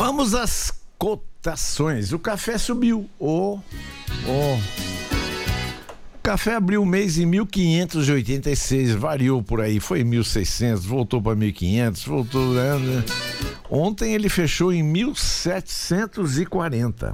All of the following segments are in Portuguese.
Vamos às cotações. O café subiu. O café abriu o mês em 1.586, variou por aí, foi 1.600, voltou para 1.500, voltou, né? Ontem ele fechou em 1.740.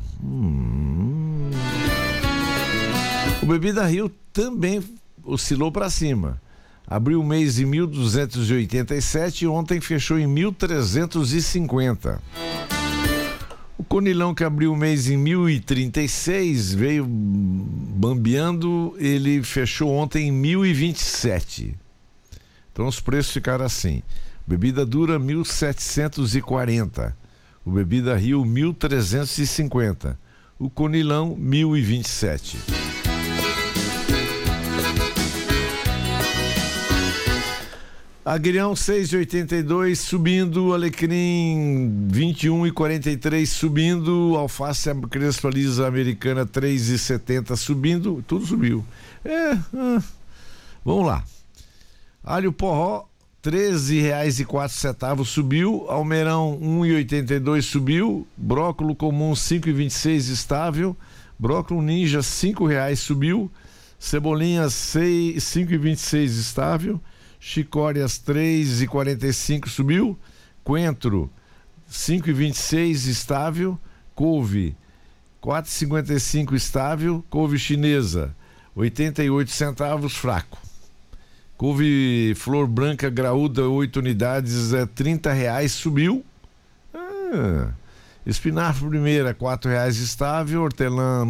O Bebida Rio também oscilou para cima. Abriu o mês em 1.287 e ontem fechou em 1.350. O Conilão, que abriu o mês em 1.036, veio bambeando, ele fechou ontem em 1.027. Então os preços ficaram assim. Bebida dura 1.740. O Bebida Rio 1.350. O Conilão 1.027. Agrião 6,82 subindo, alecrim 21,43 subindo, alface crespo lisa americana 3,70 subindo, tudo subiu. Vamos lá. Alho porró R$13,04 subiu, almeirão 1,82 subiu, brócolis comum 5,26 estável, brócolis ninja R$5 subiu, cebolinha 5,26 estável, chicórias 3,45 subiu, coentro 5,26 estável, couve 4,55 estável, couve chinesa 88 centavos fraco, couve flor branca graúda 8 unidades R$30 subiu, espinafre primeira R$4 estável, hortelã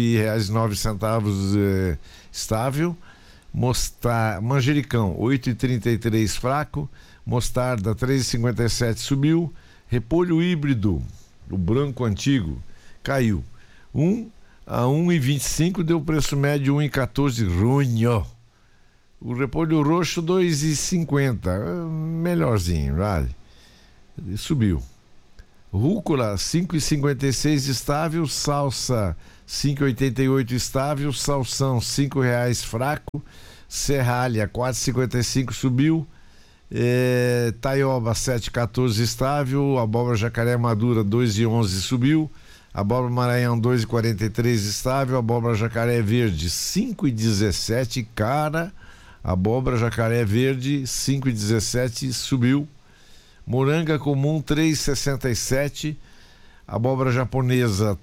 R$9,09 estável, manjericão 8,33 fraco, mostarda 3,57 subiu, repolho híbrido, o branco antigo, caiu 1 a 1,25, deu preço médio 1,14 runho. O repolho roxo 2,50, melhorzinho, vale, subiu. Rúcula 5,56 estável, salsa 5,88 estável, salsão R$5 fraco, serralha 4,55 subiu, taioba 7,14 estável, abóbora jacaré madura 2,11 subiu, abóbora maranhão 2,43 estável, abóbora jacaré verde 5,17 cara, abóbora jacaré verde 5,17 subiu, moranga comum 3,67, abóbora japonesa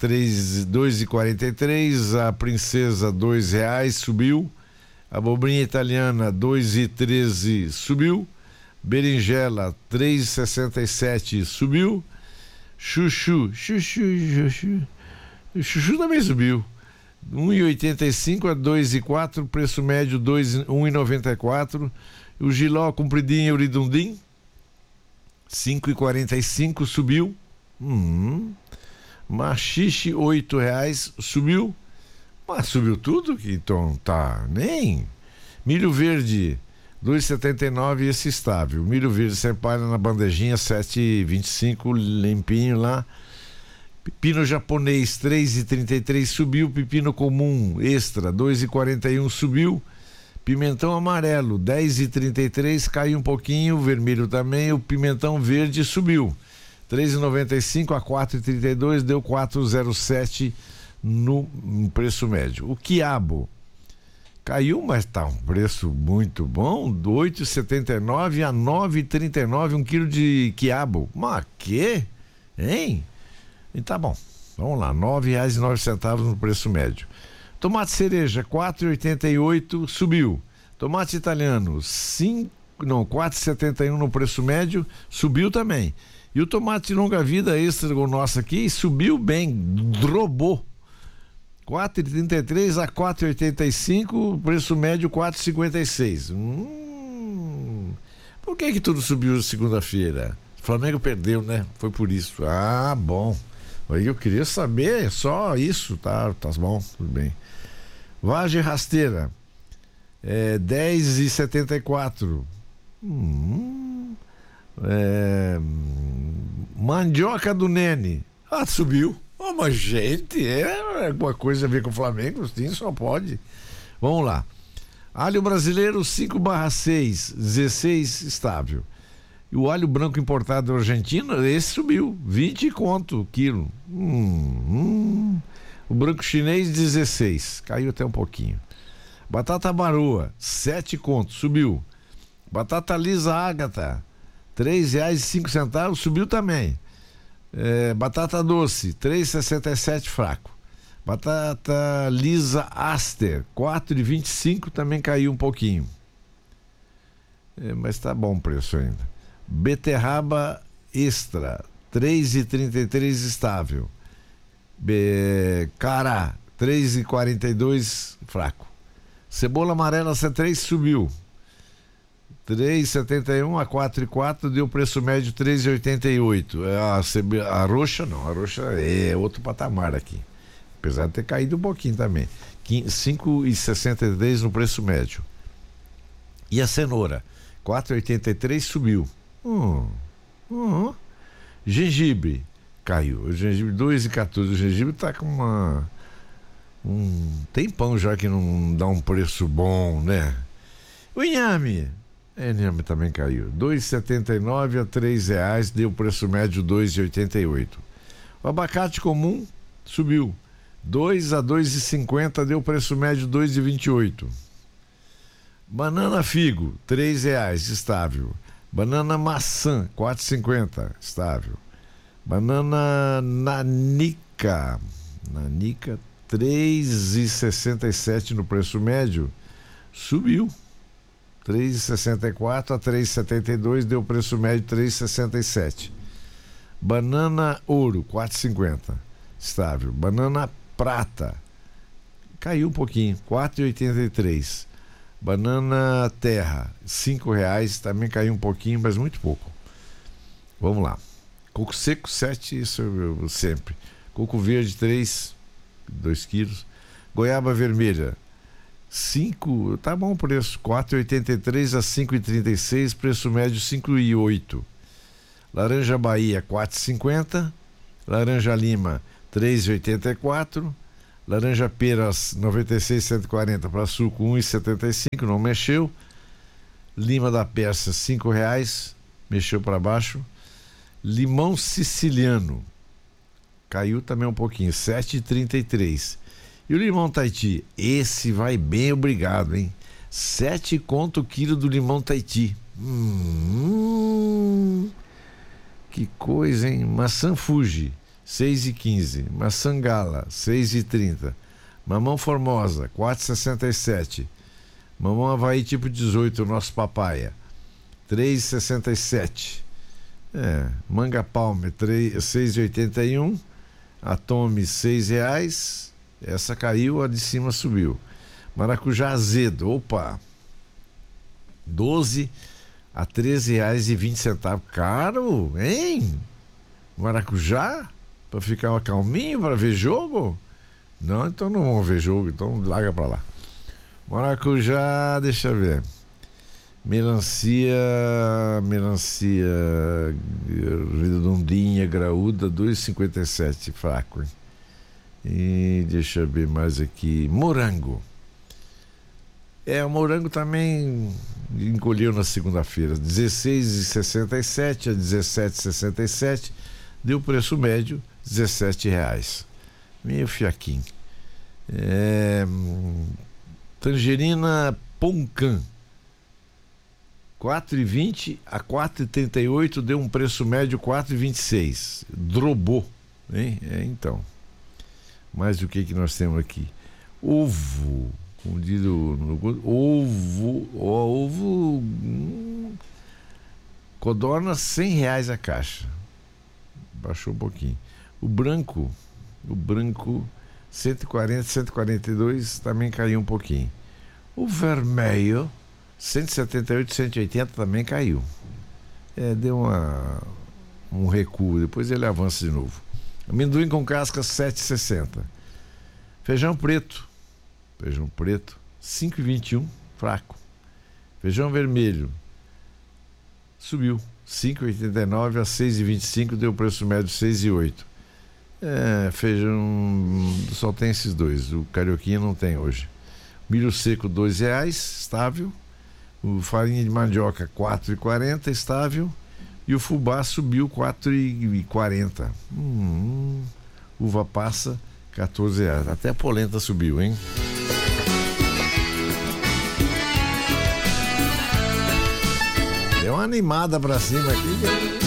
2,43, a princesa R$2 subiu, abobrinha italiana 2,13 subiu, berinjela 3,67 subiu, chuchu também subiu, 1,85 a 2,04, preço médio 1,94, o giló compridinho euridundim 5,45 subiu, machixe R$8 subiu, mas subiu tudo, que então tá, nem. Milho verde 2,79 esse estável, milho verde separa na bandejinha 7,25 limpinho lá, pepino japonês 3,33 subiu, pepino comum extra 2,41 subiu, pimentão amarelo 10,33 caiu um pouquinho, vermelho também, o pimentão verde subiu 3,95 a 4,32, deu 4,07 no preço médio. O quiabo caiu, mas tá um preço muito bom, do 8,79 a 9,39 um quilo de quiabo. Mas que? Hein? E tá bom, vamos lá, R$9,09 no preço médio. Tomate cereja 4,88 subiu. Tomate italiano 4,71 no preço médio, subiu também. E o tomate longa vida extra o nosso aqui subiu bem, drobou 4,33 a 4,85, preço médio 4,56. Por que tudo subiu segunda-feira? O Flamengo perdeu, né? Foi por isso. Ah, bom. Aí eu queria saber só isso, tá bom, tudo bem. Vagem rasteira 10,74. Mandioca do Nene subiu. Mas gente, é alguma coisa a ver com o Flamengo, sim, só pode. Vamos lá. Alho brasileiro 5/6, 16 estável. E o óleo branco importado da Argentina, esse subiu, 20 conto o quilo. O branco chinês, 16, caiu até um pouquinho. Batata baroa, 7 contos, subiu. Batata lisa Ágata, R$3,05, subiu também. Batata doce, R$3,67, fraco. Batata lisa Aster, R$4,25, também caiu um pouquinho. Mas tá bom o preço ainda. Beterraba extra, R$3,33, estável. Cará, R$3,42, fraco. Cebola amarela C3 subiu, R$3,71 a R$4,04, deu preço médio R$3,88. A roxa não, a roxa é outro patamar aqui, apesar de ter caído um pouquinho também, R$5,63 no preço médio. E a cenoura, R$4,83, subiu. Gengibre caiu, o gengibre R$2,14, o gengibre tá com um tempão já que não dá um preço bom, né? O inhame também caiu, R$2,79 a R$3, deu preço médio R$2,88. O abacate comum subiu, R$2 a R$2,50, deu preço médio R$2,28. Banana figo, R$3, estável. Banana maçã, R$4,50, estável. Banana nanica, R$3,67 no preço médio, subiu, R$3,64 a R$3,72, deu preço médio R$3,67. Banana ouro, R$4,50, estável. Banana prata, caiu um pouquinho, R$4,83. Banana terra, R$5, também caiu um pouquinho, mas muito pouco. Vamos lá. Coco seco, 7, isso eu sempre. Coco verde, 3, 2 quilos. Goiaba vermelha, 5, tá bom o preço, R$4,83 a R$5,36, preço médio R$5,08. Laranja Bahia, R$4,50. Laranja Lima, R$3,84. Laranja Peras, 96,140 para suco, R$1,75, não mexeu. Lima da Persa, R$5, mexeu para baixo. Limão siciliano, caiu também um pouquinho, R$7,33. E o limão Tahiti, esse vai bem, obrigado, hein? 7 conto o quilo do limão Tahiti. Que coisa, hein? Maçã Fuji, R$6,15. Maçã Gala, R$6,30. Mamão Formosa, R$4,67. Mamão Havaí tipo 18, o nosso papaya, R$3,67. Manga Palme, R$6,81. Atome, R$6. Essa caiu, a de cima subiu. Maracujá azedo, opa, 12 a R$13,20. Caro, hein? Maracujá? Pra ficar calminho, pra ver jogo? Não, então não vamos ver jogo, então larga pra lá. Maracujá, deixa eu ver. Melancia redondinha, graúda, R$2,57, fraco, hein? E deixa eu ver mais aqui. Morango. O morango também encolheu na segunda-feira, R$16,67 a R$17,67, deu preço médio R$17. Meio fiaquinho. Tangerina Poncan, R$4,20 a R$4,38, deu um preço médio R$4,26. Drobou, hein? Então. Mas o que nós temos aqui? Ovo, fundido no ovo, codorna, R$100 a caixa. Baixou um pouquinho. O branco, 140, 142, também caiu um pouquinho. O vermelho, 178, 180, também caiu. Deu um recuo, depois ele avança de novo. Amendoim com casca, R$7,60. Feijão preto, R$5,21, fraco. Feijão vermelho, subiu, R$5,89 a R$6,25, deu preço médio R$6,08. Feijão, só tem esses dois, o carioquinha não tem hoje. Milho seco, R$2, estável. O farinha de mandioca, R$4,40, estável. E o fubá subiu 4,40. Uva passa R$14. Até a polenta subiu, hein? Deu uma animada pra cima aqui.